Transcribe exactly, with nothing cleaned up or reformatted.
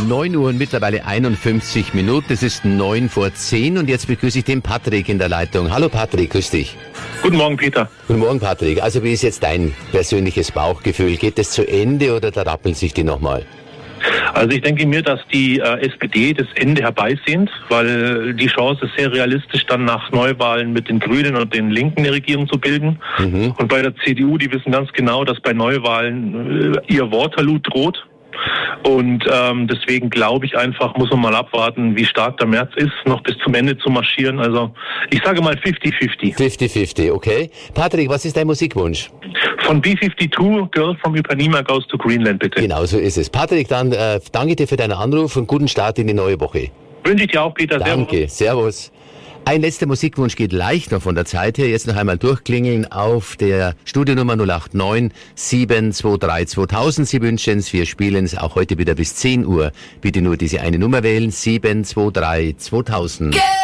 neun Uhr und mittlerweile einundfünfzig Minuten. Es ist neun vor zehn und jetzt begrüße ich den Patrick in der Leitung. Hallo Patrick, grüß dich. Guten Morgen, Peter. Guten Morgen, Patrick. Also wie ist jetzt dein persönliches Bauchgefühl? Geht es zu Ende oder da rappeln sich die nochmal? Also ich denke mir, dass die äh, S P D das Ende herbeisehnt, weil die Chance ist sehr realistisch, dann nach Neuwahlen mit den Grünen und den Linken eine Regierung zu bilden. Mhm. Und bei der C D U, die wissen ganz genau, dass bei Neuwahlen äh, ihr Waterloo droht. Und ähm, deswegen glaube ich einfach, muss man mal abwarten, wie stark der März ist, noch bis zum Ende zu marschieren. Also ich sage mal fünfzig fünfzig. fünfzig fünfzig, okay. Patrick, was ist dein Musikwunsch? Von B zweiundfünfzig, Girl from Ipanema Goes to Greenland, bitte. Genau, so ist es. Patrick, dann äh, danke dir für deinen Anruf und guten Start in die neue Woche. Wünsche ich dir auch, Peter. Danke, servus. servus. Ein letzter Musikwunsch geht leicht noch von der Zeit her. Jetzt noch einmal durchklingeln auf der Studionummer null acht neun sieben zwei drei zweitausend. Sie wünschen es, wir spielen es auch heute wieder bis zehn Uhr. Bitte nur diese eine Nummer wählen, sieben zwei drei zweitausend.